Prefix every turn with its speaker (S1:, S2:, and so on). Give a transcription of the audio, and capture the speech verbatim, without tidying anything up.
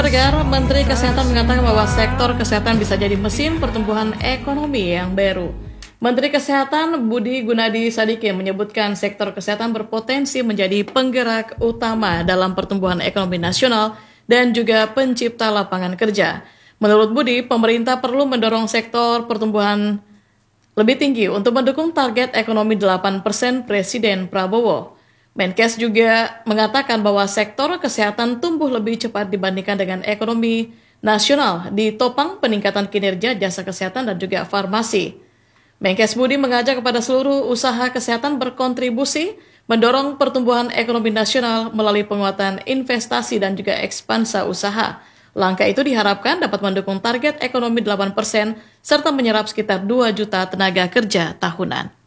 S1: Pendengar, Menteri Kesehatan mengatakan bahwa sektor kesehatan bisa jadi mesin pertumbuhan ekonomi yang baru. Menteri Kesehatan Budi Gunadi Sadikin menyebutkan sektor kesehatan berpotensi menjadi penggerak utama dalam pertumbuhan ekonomi nasional dan juga pencipta lapangan kerja. Menurut Budi, pemerintah perlu mendorong sektor pertumbuhan lebih tinggi untuk mendukung target ekonomi delapan persen Presiden Prabowo. Menkes juga mengatakan bahwa sektor kesehatan tumbuh lebih cepat dibandingkan dengan ekonomi nasional, ditopang peningkatan kinerja jasa kesehatan dan juga farmasi. Menkes Budi mengajak kepada seluruh usaha kesehatan berkontribusi mendorong pertumbuhan ekonomi nasional melalui penguatan investasi dan juga ekspansi usaha. Langkah itu diharapkan dapat mendukung target ekonomi delapan persen serta menyerap sekitar dua juta tenaga kerja tahunan.